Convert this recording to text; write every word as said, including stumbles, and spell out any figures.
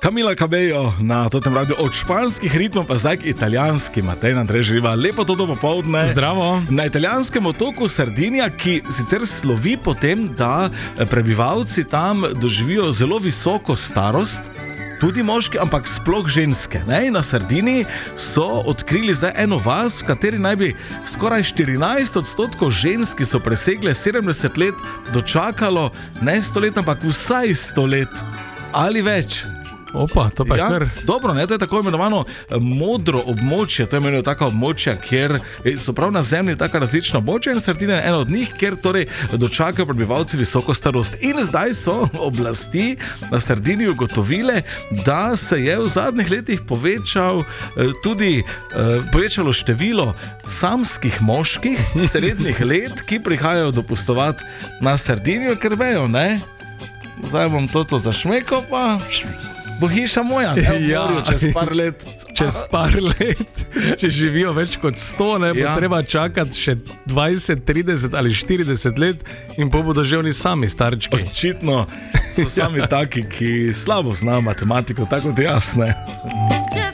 Camila Cabello na totem radiju od španskih ritmov pa zdaj k italijanskim. Matej Andrej živa, lepo to popoldne. Zdravo. Na italijanskem otoku Sardinija, ki sicer slovi po tem, da prebivalci tam doživijo zelo visoko starost, tudi moški, ampak sploh ženske. Ne? Na Sardiniji so odkrili zdaj eno vas, v kateri naj bi skoraj štirinajst odstotkov žensk, ki so presegle sedemdeset let, dočakalo ne sto let, ampak vsaj sto let ali več. Opa, to pa je Ja, kar... dobro, ne, to je tako imenovano eh, modro območje, to je imenovano taka območja, kjer eh, so prav na zemlji taka različna območja in Sardinija je eno od njih, kjer torej dočakajo prebivalci visoko starost. In zdaj so oblasti na Sardiniji ugotovile, da se je v zadnjih letih povečal eh, tudi eh, povečalo število samskih moških srednjih let, ki prihajajo dopustovati na Sardinijo, ker vejo, ne? Zdaj bom toto zašmekal, pa bo hiša moja, ne, v Ja. morju, čez par let. Čez par let, če živijo več kot sto, ne, bo Ja. treba čakati še dvajset, trideset ali štirideset let in pa bodo že oni sami starčki. Očitno so sami taki, ki slabo znajo matematiko, tako kot jaz, ne. Just